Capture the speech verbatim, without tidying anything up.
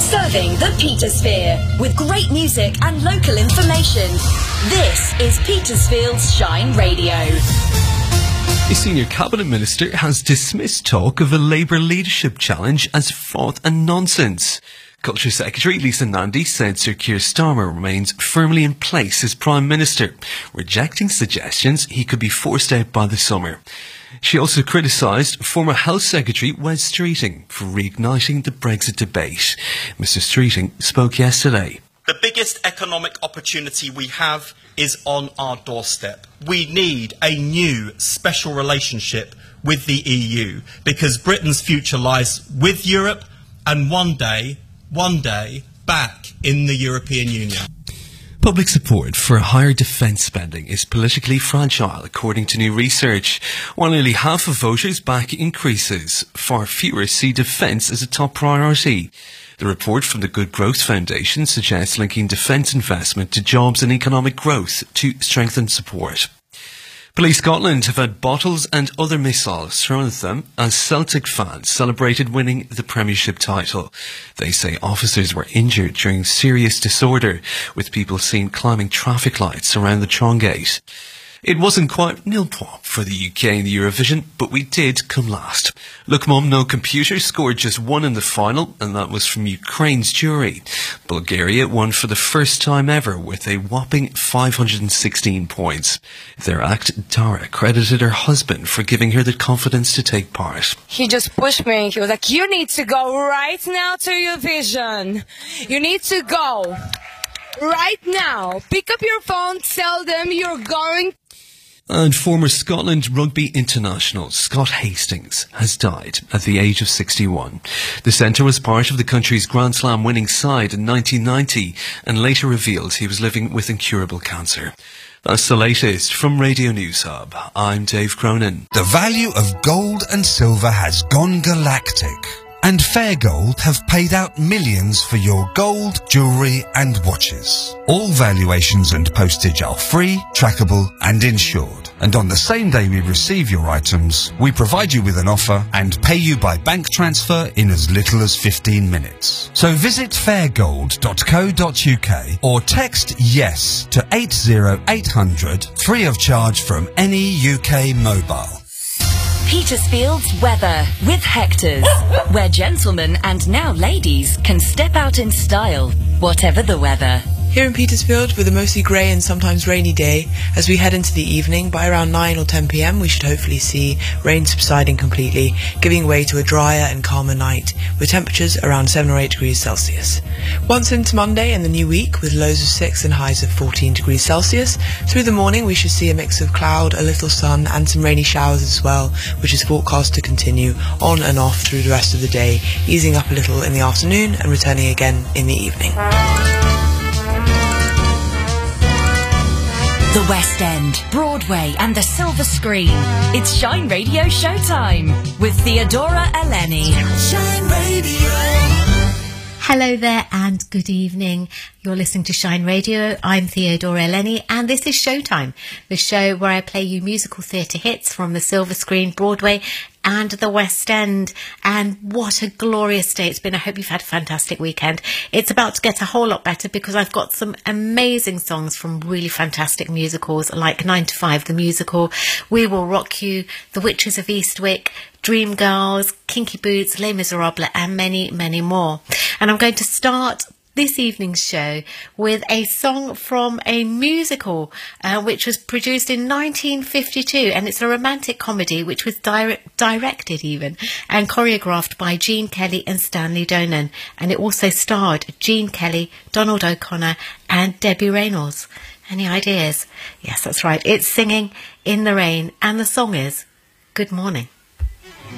Serving the Petersphere with great music and local information. This is Petersfield's Shine Radio. A senior cabinet minister has dismissed talk of a Labour leadership challenge as fraud and nonsense. Culture Secretary Lisa Nandy said Sir Keir Starmer remains firmly in place as Prime Minister, rejecting suggestions he could be forced out by the summer. She also criticised former Health Secretary Wes Streeting for reigniting the Brexit debate. Mr Streeting spoke yesterday. The biggest economic opportunity we have is on our doorstep. We need a new special relationship with the E U because Britain's future lies with Europe and one day, one day, back in the European Union. Public support for higher defence spending is politically fragile, according to new research. While nearly half of voters back increases, far fewer see defence as a top priority. The report from the Good Growth Foundation suggests linking defence investment to jobs and economic growth to strengthen support. Police Scotland have had bottles and other missiles thrown at them as Celtic fans celebrated winning the Premiership title. They say officers were injured during serious disorder, with people seen climbing traffic lights around the Trongate. It wasn't quite nil-pop for the U K in the Eurovision, but we did come last. Look Mum, No Computer scored just one in the final, and that was from Ukraine's jury. Bulgaria won for the first time ever with a whopping five hundred sixteen points. Their act, Dara, credited her husband for giving her the confidence to take part. He just pushed me. He was like, you need to go right now to Eurovision. You need to go right now. Pick up your phone, tell them you're going. And former Scotland rugby international Scott Hastings has died at the age of sixty-one. The centre was part of the country's Grand Slam winning side in nineteen ninety and later revealed he was living with incurable cancer. That's the latest from Radio News Hub. I'm Dave Cronin. The value of gold and silver has gone galactic. And Fair Gold have paid out millions for your gold, jewellery and watches. All valuations and postage are free, trackable and insured. And on the same day we receive your items, we provide you with an offer and pay you by bank transfer in as little as fifteen minutes. So visit fair gold dot co dot uk or text YES to eight zero eight hundred free of charge from any U K mobile. Petersfield's weather with Hector's, where gentlemen and now ladies can step out in style, whatever the weather. Here in Petersfield, with a mostly grey and sometimes rainy day, as we head into the evening, by around nine or ten p m we should hopefully see rain subsiding completely, giving way to a drier and calmer night, with temperatures around seven or eight degrees Celsius. Once into Monday and the new week, with lows of six and highs of fourteen degrees Celsius, through the morning we should see a mix of cloud, a little sun and some rainy showers as well, which is forecast to continue on and off through the rest of the day, easing up a little in the afternoon and returning again in the evening. The West End, Broadway and the silver screen. It's Shine Radio Showtime with Theodora Eleni. Shine Radio. Hello there and good evening. You're listening to Shine Radio. I'm Theodora Eleni and this is Showtime, the show where I play you musical theatre hits from the silver screen, Broadway and the West End. And what a glorious day it's been. I hope you've had a fantastic weekend. It's about to get a whole lot better because I've got some amazing songs from really fantastic musicals like nine to five the musical, We Will Rock You, The Witches of Eastwick, Dreamgirls, Kinky Boots, Les Miserables and many, many more. And I'm going to start this evening's show with a song from a musical uh, which was produced in nineteen fifty-two, and it's a romantic comedy which was dire- directed even and choreographed by Gene Kelly and Stanley Donen, and it also starred Gene Kelly, Donald O'Connor and Debbie Reynolds. Any ideas? Yes, that's right, it's Singing in the Rain and the song is Good Morning.